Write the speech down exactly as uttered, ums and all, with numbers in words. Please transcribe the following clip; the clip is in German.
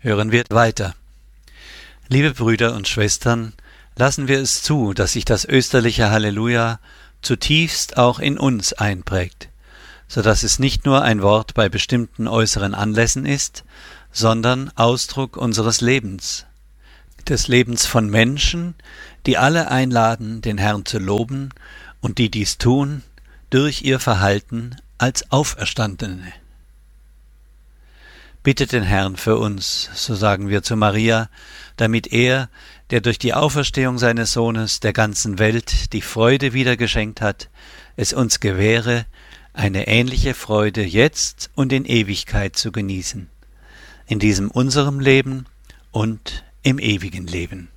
Hören wir weiter. Liebe Brüder und Schwestern, lassen wir es zu, dass sich das österliche Halleluja zutiefst auch in uns einprägt, so dass es nicht nur ein Wort bei bestimmten äußeren Anlässen ist, sondern Ausdruck unseres Lebens, des Lebens von Menschen, die alle einladen, den Herrn zu loben und die dies tun durch ihr Verhalten als Auferstandene. Bittet den Herrn für uns, so sagen wir zu Maria, damit er, der durch die Auferstehung seines Sohnes der ganzen Welt die Freude wieder geschenkt hat, es uns gewähre, eine ähnliche Freude jetzt und in Ewigkeit zu genießen, in diesem unserem Leben und im ewigen Leben.